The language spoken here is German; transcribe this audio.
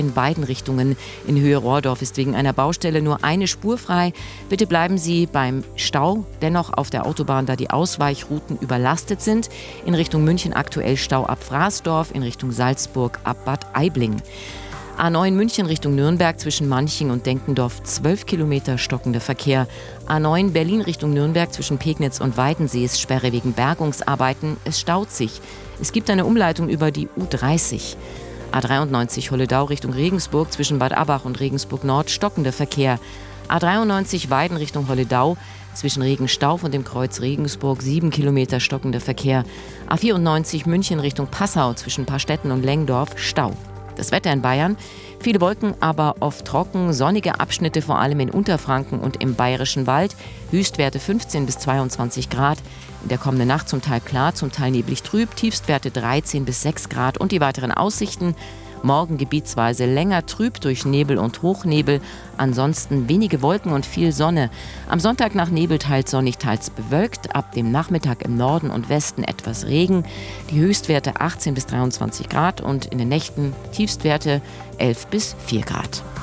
in beiden Richtungen. In Höhe Rohrdorf ist wegen einer Baustelle nur eine Spur frei. Bitte bleiben Sie beim Stau dennoch auf der Autobahn, da die Ausweichrouten überlastet sind. In Richtung München aktuell Stau ab Fraßdorf, in Richtung Salzburg ab Bad Aibling. A9 München Richtung Nürnberg zwischen Manching und Denkendorf 12 Kilometer stockender Verkehr. A9 Berlin Richtung Nürnberg zwischen Pegnitz und Weidensee ist Sperre wegen Bergungsarbeiten. Es staut sich. Es gibt eine Umleitung über die U30. A93 Holledau Richtung Regensburg zwischen Bad Abbach und Regensburg Nord stockender Verkehr. A93 Weiden Richtung Holledau zwischen Regenstauf und dem Kreuz Regensburg 7 Kilometer stockender Verkehr. A94 München Richtung Passau zwischen Paarstetten und Lengdorf Stau. Das Wetter in Bayern: viele Wolken, aber oft trocken, sonnige Abschnitte vor allem in Unterfranken und im Bayerischen Wald. Höchstwerte 15 bis 22 Grad. In der kommenden Nacht zum Teil klar, zum Teil neblig trüb, Tiefstwerte 13 bis 6 Grad. Und die weiteren Aussichten: morgen gebietsweise länger trüb durch Nebel und Hochnebel, ansonsten wenige Wolken und viel Sonne. Am Sonntag nach Nebel teils sonnig, teils bewölkt, ab dem Nachmittag im Norden und Westen etwas Regen. Die Höchstwerte 18 bis 23 Grad und in den Nächten Tiefstwerte 11 bis 4 Grad.